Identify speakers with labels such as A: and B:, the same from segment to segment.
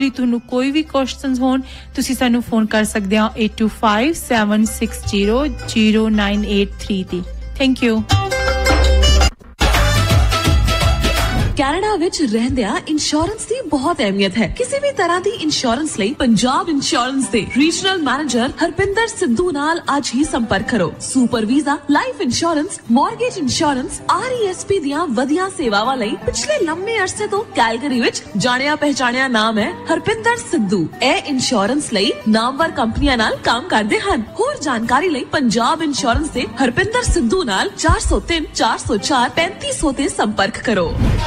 A: ਤੁਹਾਨੂੰ ਕੋਈ ਵੀ ਕੁਐਸਚਨਸ ਹੋਣ ਤੁਸੀਂ ਸਾਨੂੰ ਫੋਨ ਕਰ ਸਕਦੇ ਹੋ 8257600983 ਤੇ thank you
B: Canada which रहंदिया insurance दी बहुत अहमियत है किसी भी तरह दी इंश्योरेंस लई पंजाब इंश्योरेंस दे रीजनल मैनेजर हरपिंदर सिद्धू नाल आज ही संपर्क करो super visa life insurance mortgage insurance RESP दियां वधिया सेवावां लई पिछले लंबे अरसे तो कैलगरी विच जानिया पहचानिया नाम है हरपिंदर सिद्धू ए इंश्योरेंस लई नामवर कंपनियां नाल काम करदे हन होर जानकारी लई पंजाब इंश्योरेंस दे हरपिंदर सिद्धू नाल 403 404 3500 ते संपर्क करो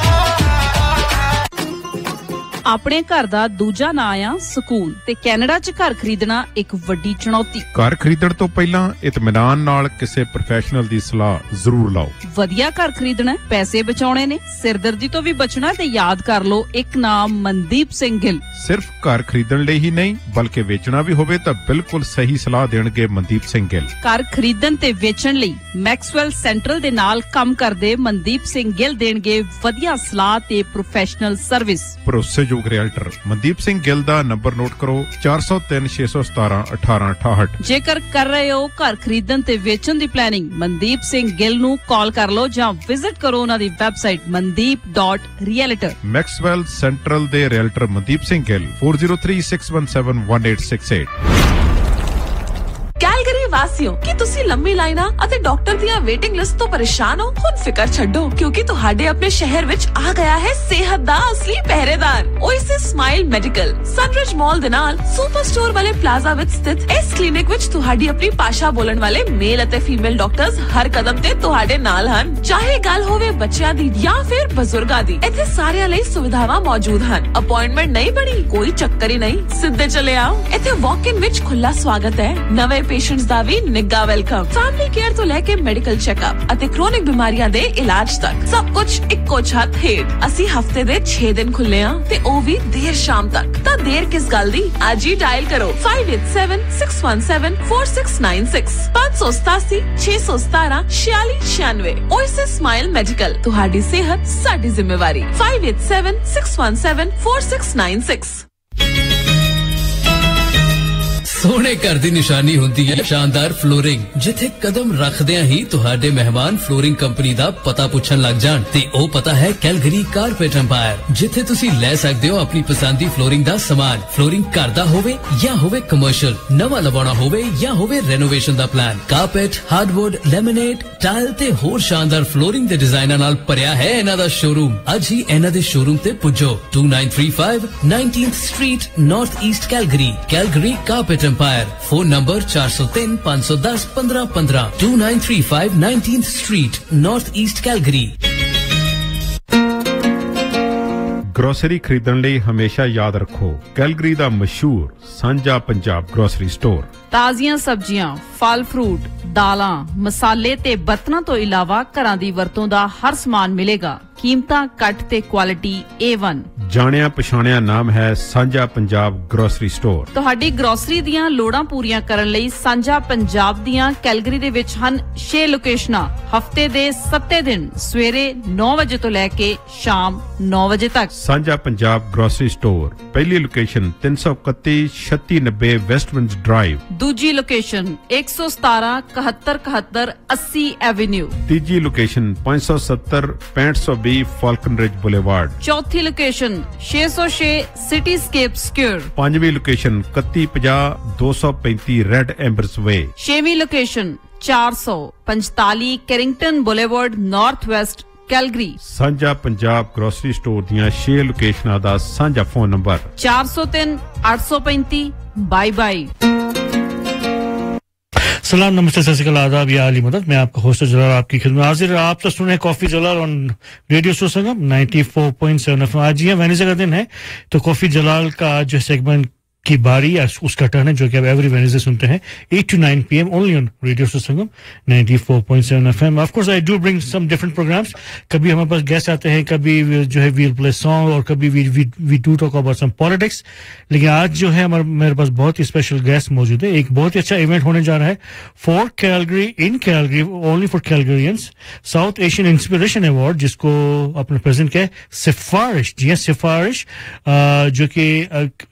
C: ਆਪਣੇ ਘਰ ਦਾ ਦੂਜਾ ਨਾਂ ਆ ਸਕੂਨ ਤੇ ਕੈਨੇਡਾ 'ਚ ਘਰ ਖਰੀਦਣਾ ਇੱਕ ਵੱਡੀ ਚੁਣੌਤੀ
D: ਘਰ ਖਰੀਦਣ ਤੋਂ ਪਹਿਲਾਂ ਇਤਮਾਨਾਨ ਨਾਲ ਕਿਸੇ ਪ੍ਰੋਫੈਸ਼ਨਲ ਦੀ ਸਲਾਹ ਜ਼ਰੂਰ ਲਓ
C: ਵਧੀਆ ਘਰ ਖਰੀਦਣਾ ਪੈਸੇ ਬਚਾਉਣੇ ਨੇ ਸਿਰਦਰਦੀ ਤੋਂ ਵੀ ਬਚਣਾ ਤੇ ਯਾਦ ਕਰ ਲਓ ਇੱਕ ਨਾਮ ਮਨਦੀਪ ਸਿੰਘ ਗਿੱਲ
D: ਸਿਰਫ ਘਰ ਖਰੀਦਣ ਲਈ ਹੀ ਨਹੀਂ ਬਲਕਿ ਵੇਚਣਾ ਵੀ ਹੋਵੇ ਤਾਂ ਬਿਲਕੁਲ ਸਹੀ ਸਲਾਹ ਦੇਣਗੇ ਮਨਦੀਪ ਸਿੰਘ ਗਿੱਲ
C: ਘਰ ਖਰੀਦਣ ਤੇ ਵੇਚਣ ਲਈ ਮੈਕਸਵੈਲ ਸੈਂਟਰਲ ਦੇ ਨਾਲ ਕੰਮ ਕਰਦੇ ਮਨਦੀਪ ਸਿੰਘ ਗਿੱਲ ਦੇਣਗੇ ਵਧੀਆ ਸਲਾਹ ਤੇ ਪ੍ਰੋਫੈਸ਼ਨਲ ਸਰਵਿਸ
D: ਭਰੋਸੇਯੋਗ ਰੀਅਲਟਰ ਮਨਦੀਪ ਸਿੰਘ ਗਿੱਲ ਦਾ ਨੰਬਰ ਨੋਟ ਕਰੋ 403617 1868
C: ਜੇਕਰ ਕਰ ਰਹੇ ਹੋ ਘਰ ਖਰੀਦਣ ਤੇ ਵੇਚਣ ਦੀ ਪਲੈਨਿੰਗ ਮਨਦੀਪ ਸਿੰਘ ਗਿੱਲ ਨੂੰ ਕਾਲ ਕਰ ਲਓ ਜਾਂ ਵਿਜ਼ਿਟ ਕਰੋ ਉਹਨਾਂ ਦੀ ਵੈਬਸਾਈਟ mandeep.realtor
D: ਮੈਕਸਵੈਲ ਸੈਂਟਰਲ ਦੇ ਰੀਅਲਟਰ ਮਨਦੀਪ ਸਿੰਘ ਗਿੱਲ 4036171868
B: कैलगरी वासियों की तुसी लंबी लाइना अते डॉक्टर दियां वेटिंग लिस्ट तो परेशान हो हुण फिकर छड्डो क्योंकि तुहाडे अपने शहर विच आ गया है सेहत दा असली पहरेदार ओएसिस स्माइल मेडिकल सनरिज मॉल दे नाल सुपर स्टोर वाले प्लाजा विच स्थित इस क्लिनिक विच तुहाडी अपनी भाषा बोलण वाले मेल अते फीमेल डॉक्टर्स हर कदम ते तुहाडे नाल हन चाहे गल होवे बच्चियां दी या फिर बजुर्गां दी इत्थे सारियां लई सुविधावां मौजूद हन अपॉइंटमेंट नहीं बनी कोई चक्कर ही नहीं सीधे चले आओ इत्थे वॉक इन विच खुला स्वागत है नवे पेशेंट्स दा भी निग्गा वेलकम फैमिली केयर तो लेके मेडिकल चेकअप अते क्रोनिक बीमारियां दे इलाज तक सब कुछ इक्को छत हेठ असि हफ्ते दे 6 दिन खुले हां ते ओ भी देर शाम तक ता देर किस गल दी आज ही डायल करो 5876174696 587 617 4696 ओएसिस स्माइल मेडिकल तुहाडी सेहत साडी जिम्मेवारी 5876174696
E: सोने घर दी निशानी हुंदी है शानदार फ्लोरिंग जिथे कदम रखदियां ही तुहाडे मेहमान फ्लोरिंग कंपनी दा पता पुछन लग जाण ते ओ पता है कैलगरी कारपेट एम्पायर जिथे तुसी ले सकदे हो अपनी पसंदी फ्लोरिंग दा सामान फ्लोरिंग घर दा होवे या होवे कमर्शियल नवा लवाना होवे या होवे रेनोवेशन दा plan carpet hardwood laminate tile ते होर शानदार फ्लोरिंग दे डिजाइनां नाल भरिया है इना दा शोरूम अज ही इना दे शोरूम ते पुजो 2935 19th street north east Calgary Calgary carpet empire phone number 403 510 1515 2935 19th street north east Calgary
D: grocery खरीदਣ ਲਈ ਹਮੇਸ਼ਾ ਯਾਦ ਰੱਖੋ ਕੈਲਗਰੀ ਦਾ ਮਸ਼ਹੂਰ ਸਾਂਝਾ ਪੰਜਾਬ ਗਰੋਸਰੀ ਸਟੋਰ
C: ਤਾਜ਼ੀਆਂ ਸਬਜ਼ੀਆਂ ਫਲ ਫਰੂਟ ਦਾਲਾਂ ਮਸਾਲੇ ਤੇ ਬਰਤਨਾਂ ਤੋਂ ਇਲਾਵਾ ਘਰਾਂ ਦੀ ਵਰਤੋਂ ਦਾ ਹਰ ਸਮਾਨ ਮਿਲੇਗਾ ਕੀਮਤਾਂ ਘੱਟ ਤੇ ਕੁਆਲਿਟੀ A1
D: ਜਾਣਿਆ ਪਛਾਣਿਆ ਨਾਮ ਹੈ ਸਾਂਝਾ ਪੰਜਾਬ ਗਰੋਸਰੀ ਸਟੋਰ
C: ਤੁਹਾਡੀ ਗਰੋਸਰੀ ਦੀਆਂ ਲੋੜਾਂ ਪੂਰੀਆਂ ਕਰਨ ਲਈ ਸਾਂਝਾ ਪੰਜਾਬ ਦੀਆਂ ਕੈਲਗਰੀ ਦੇ ਵਿੱਚ ਹਨ 6 ਲੋਕੇਸ਼ਨਾਂ ਹਫਤੇ ਦੇ 7 ਦਿਨ ਸਵੇਰੇ 9 ਵਜੇ ਤੋਂ ਲੈ ਕੇ ਸ਼ਾਮ 9 ਵਜੇ ਤੱਕ
D: ਸਾਂਝਾ ਪੰਜਾਬ ਗਰੋਸਰੀ ਸਟੋਰ ਪਹਿਲੀ ਲੋਕੇਸ਼ਨ 331 3690 ਵੈਸਟਵਿੰਡ ਡਰਾਈਵ
C: ਦੂਜੀ ਲੋਕੇਸ਼ਨ 117 71 71 80 ਐਵੇਨਿਊ
D: ਤੀਜੀ ਲੋਕੇਸ਼ਨ 570 6520 ਫਾਲਕਨ ਰਿਜ ਬੁਲੇਵਾਰਡ
C: ਚੌਥੀ ਲੋਕੇਸ਼ਨ 606 ਸਿਟੀਸਕੇਪ ਸਕੁਅਰ
D: ਪੰਜਵੀਂ ਲੋਕੇਸ਼ਨ 3150 235 ਰੈਡ ਐਂਬਰਸ ਵੇ
C: ਛੇਵੀਂ location 445 ਕੈਰਿੰਗਟਨ boulevard north West Calgary
D: ਸਾਂਝਾ ਪੰਜਾਬ ਗਰੋਸਰੀ ਸਟੋਰ ਦੀਆਂ 6 ਲੋਕੇਸ਼ਨਾਂ ਦਾ ਸਾਂਝਾ ਫੋਨ ਨੰਬਰ
C: 403 835 ਬਾਈ
F: सलाम नमस्ते सत श्री अकाल आदाब या अली मदद मैं आपका होस्ट जलाल आपकी खिदमत हाजिर आप तो सुने coffee Jalal on radio show Sangam 94.7 FM आज ये वेडनेसडे का दिन है तो कॉफी जलाल का जो सेगमेंट की बारी या उसका टर्न है जो कि आप एवरी वेडनेसडे सुनते हैं 8 to 9 PM only on radio show Sangam 94.7 FM of course I do bring some different programmes कभी हमारे पास गेस्ट आते हैं कभी जो है वील प्ले सॉन्ग और कभी we do talk about some politics लेकिन आज जो है मेरे पास बहुत ही स्पेशल गेस्ट मौजूद है एक बहुत ही अच्छा इवेंट होने जा रहा है for Calgary in Calgary only for कैलगरियंस south Asian inspiration award जिसको अपने प्रेजेंट किया है सिफारिश जी हां सिफारिश जो कि